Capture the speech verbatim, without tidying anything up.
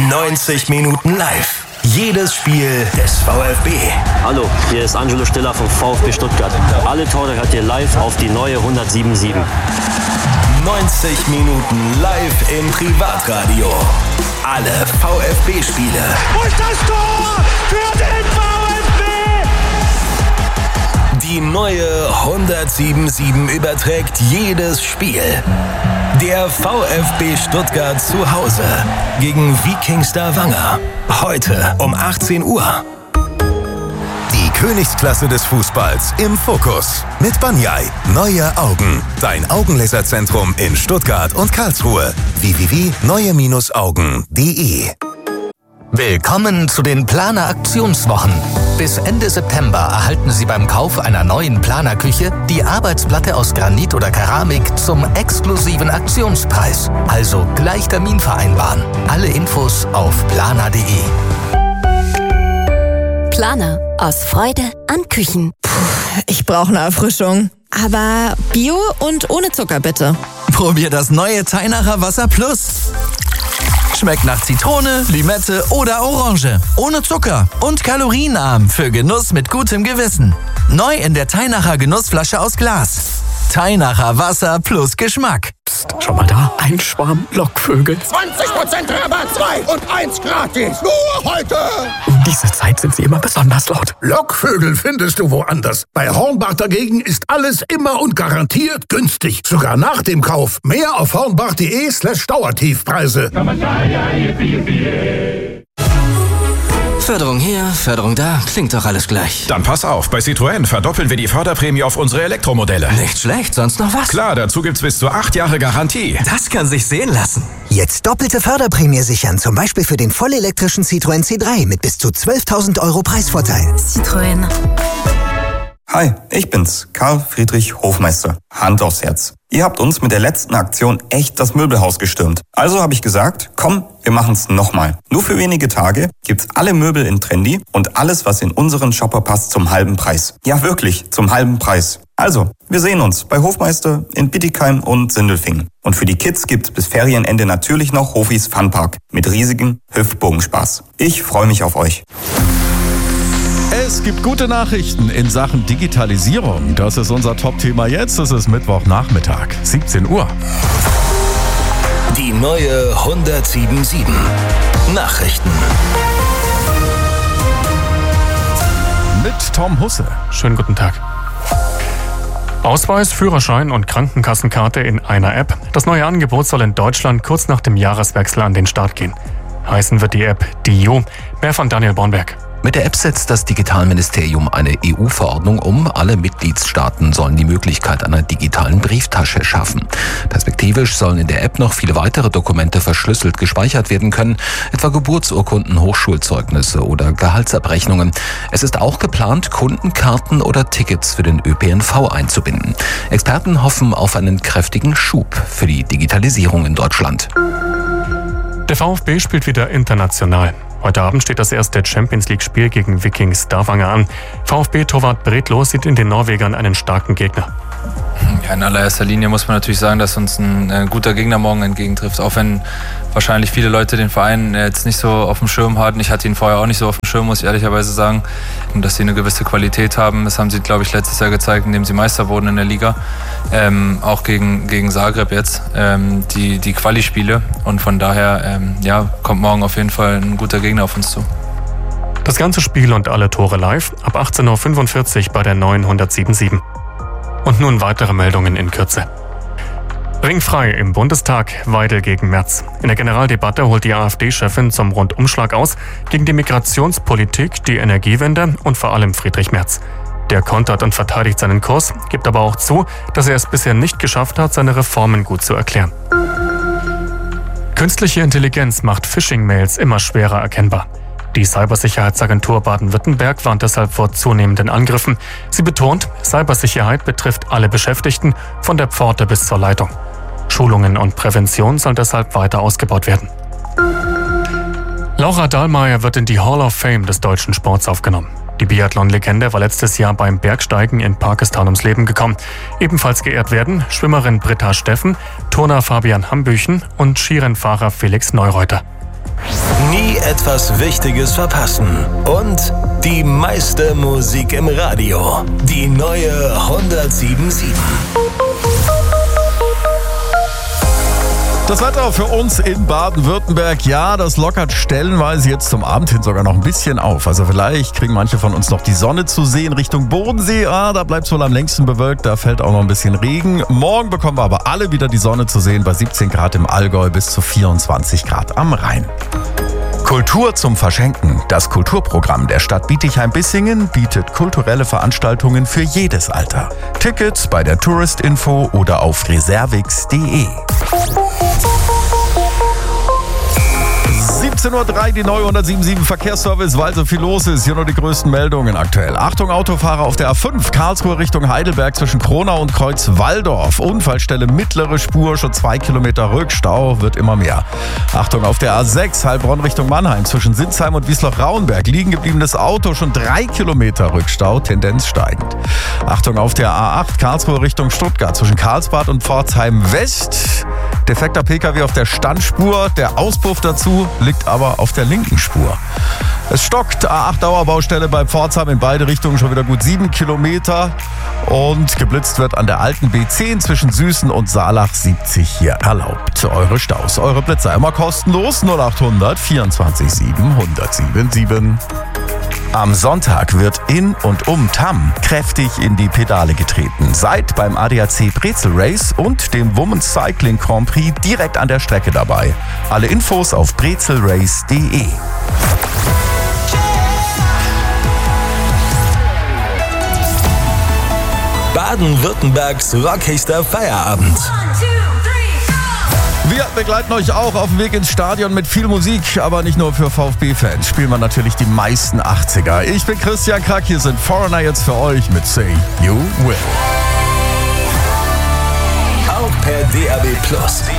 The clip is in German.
neunzig Minuten live. Jedes Spiel des VfB. Hallo, hier ist Angelo Stiller vom VfB Stuttgart. Alle Tore hört ihr live auf die neue hundertsieben Komma sieben. neunzig Minuten live im Privatradio. Alle VfB-Spiele. Und das Tor für den VfB! Die neue hundertsieben Komma sieben überträgt jedes Spiel. Der VfB Stuttgart zu Hause gegen Viking Stavanger. Heute um achtzehn Uhr. Die Königsklasse des Fußballs im Fokus. Mit Banyai. Neue Augen. Dein Augenlaserzentrum in Stuttgart und Karlsruhe. w w w punkt neue Augen punkt d e. Willkommen zu den Planer-Aktionswochen. Bis Ende September erhalten Sie beim Kauf einer neuen Planerküche die Arbeitsplatte aus Granit oder Keramik zum exklusiven Aktionspreis. Also gleich Termin vereinbaren. Alle Infos auf planer punkt d e. Planer. Aus Freude an Küchen. Puh, ich brauche eine Erfrischung. Aber Bio und ohne Zucker bitte. Probier das neue Teinacher Wasser Plus. Schmeckt nach Zitrone, Limette oder Orange. Ohne Zucker und kalorienarm für Genuss mit gutem Gewissen. Neu in der Teinacher Genussflasche aus Glas. Teinacher Wasser plus Geschmack. Psst, schau mal da. Ein Schwarm Lockvögel. zwanzig Prozent Rabatt, zwei und eins gratis. Nur heute. Um diese Zeit sind sie immer besonders laut. Lockvögel findest du woanders. Bei Hornbach dagegen ist alles immer und garantiert günstig. Sogar nach dem Kauf. Mehr auf hornbach punkt de slash Dauertiefpreise. Förderung hier, Förderung da, klingt doch alles gleich. Dann pass auf, bei Citroën verdoppeln wir die Förderprämie auf unsere Elektromodelle. Nicht schlecht, sonst noch was? Klar, dazu gibt's bis zu acht Jahre Garantie. Das kann sich sehen lassen. Jetzt doppelte Förderprämie sichern, zum Beispiel für den vollelektrischen Citroën C drei mit bis zu zwölftausend Euro Preisvorteil. Citroën. Hi, ich bin's, Karl Friedrich Hofmeister. Hand aufs Herz. Ihr habt uns mit der letzten Aktion echt das Möbelhaus gestürmt. Also habe ich gesagt, komm, wir machen's nochmal. Nur für wenige Tage gibt's alle Möbel in Trendy und alles, was in unseren Shopper passt, zum halben Preis. Ja, wirklich, zum halben Preis. Also, wir sehen uns bei Hofmeister in Bietigheim und Sindelfingen. Und für die Kids gibt's bis Ferienende natürlich noch Hofis Funpark mit riesigem Hüftbogenspaß. Ich freue mich auf euch. Es gibt gute Nachrichten in Sachen Digitalisierung. Das ist unser Top-Thema jetzt. Es ist Mittwochnachmittag, siebzehn Uhr. Die neue hundertsieben Komma sieben. Nachrichten. Mit Tom Husse. Schönen guten Tag. Ausweis, Führerschein und Krankenkassenkarte in einer App. Das neue Angebot soll in Deutschland kurz nach dem Jahreswechsel an den Start gehen. Heißen wird die App Dio. Mehr von Daniel Bornberg. Mit der App setzt das Digitalministerium eine E U-Verordnung um. Alle Mitgliedstaaten sollen die Möglichkeit einer digitalen Brieftasche schaffen. Perspektivisch sollen in der App noch viele weitere Dokumente verschlüsselt gespeichert werden können, etwa Geburtsurkunden, Hochschulzeugnisse oder Gehaltsabrechnungen. Es ist auch geplant, Kundenkarten oder Tickets für den Ö P N V einzubinden. Experten hoffen auf einen kräftigen Schub für die Digitalisierung in Deutschland. Der VfB spielt wieder international. Heute Abend steht das erste Champions-League-Spiel gegen Viking Stavanger an. VfB-Torwart Bredlo sieht in den Norwegern einen starken Gegner. Ja, in allererster Linie muss man natürlich sagen, dass uns ein, ein guter Gegner morgen entgegentrifft. Auch wenn wahrscheinlich viele Leute den Verein jetzt nicht so auf dem Schirm hatten. Ich hatte ihn vorher auch nicht so auf dem Schirm, muss ich ehrlicherweise sagen. Und dass sie eine gewisse Qualität haben, das haben sie, glaube ich, letztes Jahr gezeigt, indem sie Meister wurden in der Liga. Ähm, auch gegen, gegen Zagreb jetzt, ähm, die, die Quali-Spiele. Und von daher ähm, ja, kommt morgen auf jeden Fall ein guter Gegner auf uns zu. Das ganze Spiel und alle Tore live ab achtzehn Uhr fünfundvierzig bei der neuen hundertsieben Komma sieben. Und nun weitere Meldungen in Kürze. Ringfrei im Bundestag, Weidel gegen Merz. In der Generaldebatte holt die AfD-Chefin zum Rundumschlag aus gegen die Migrationspolitik, die Energiewende und vor allem Friedrich Merz. Der kontert und verteidigt seinen Kurs, gibt aber auch zu, dass er es bisher nicht geschafft hat, seine Reformen gut zu erklären. Künstliche Intelligenz macht Phishing-Mails immer schwerer erkennbar. Die Cybersicherheitsagentur Baden-Württemberg warnt deshalb vor zunehmenden Angriffen. Sie betont, Cybersicherheit betrifft alle Beschäftigten, von der Pforte bis zur Leitung. Schulungen und Prävention sollen deshalb weiter ausgebaut werden. Laura Dahlmeier wird in die Hall of Fame des deutschen Sports aufgenommen. Die Biathlon-Legende war letztes Jahr beim Bergsteigen in Pakistan ums Leben gekommen. Ebenfalls geehrt werden Schwimmerin Britta Steffen, Turner Fabian Hambüchen und Skirennfahrer Felix Neureuter. Nie nie etwas Wichtiges verpassen. Und die meiste Musik im Radio. Die neue hundertsieben Komma sieben. Das Wetter für uns in Baden-Württemberg, ja, das lockert stellenweise jetzt zum Abend hin sogar noch ein bisschen auf. Also vielleicht kriegen manche von uns noch die Sonne zu sehen Richtung Bodensee. Ah, da bleibt es wohl am längsten bewölkt, da fällt auch noch ein bisschen Regen. Morgen bekommen wir aber alle wieder die Sonne zu sehen bei siebzehn Grad im Allgäu bis zu vierundzwanzig Grad am Rhein. Kultur zum Verschenken. Das Kulturprogramm der Stadt Bietigheim-Bissingen bietet kulturelle Veranstaltungen für jedes Alter. Tickets bei der Touristinfo oder auf reservix punkt de. siebzehn Uhr drei, die neue hundertsieben Komma sieben Verkehrsservice, weil so viel los ist. Hier nur die größten Meldungen aktuell. Achtung, Autofahrer auf der A fünf, Karlsruhe Richtung Heidelberg zwischen Kronau und Kreuz Walldorf. Unfallstelle mittlere Spur, schon zwei Kilometer Rückstau, wird immer mehr. Achtung, auf der A sechs, Heilbronn Richtung Mannheim zwischen Sinsheim und Wiesloch-Rauenberg. Liegen gebliebenes Auto, schon drei Kilometer Rückstau, Tendenz steigend. Achtung, auf der A acht, Karlsruhe Richtung Stuttgart zwischen Karlsbad und Pforzheim West. Defekter Pkw auf der Standspur, der Auspuff dazu liegt aber auf der linken Spur. Es stockt, A acht Dauerbaustelle bei Pforzheim in beide Richtungen, schon wieder gut sieben Kilometer. Und geblitzt wird an der alten B zehn zwischen Süßen und Saalach siebzig hier erlaubt. Eure Staus, eure Blitzer immer kostenlos, null achthundert vierundzwanzig sieben hundertsieben sieben. Am Sonntag wird in und um Tamm kräftig in die Pedale getreten. Seid beim A D A C Brezel Race und dem Women's Cycling Grand Prix direkt an der Strecke dabei. Alle Infos auf brezelrace punkt de. Baden-Württembergs rockigster Feierabend. Wir begleiten euch auch auf dem Weg ins Stadion mit viel Musik, aber nicht nur für VfB-Fans. Spielen wir natürlich die meisten achtziger. Ich bin Christian Krack, hier sind Foreigner jetzt für euch mit Say You Will. Auch per D A B Plus.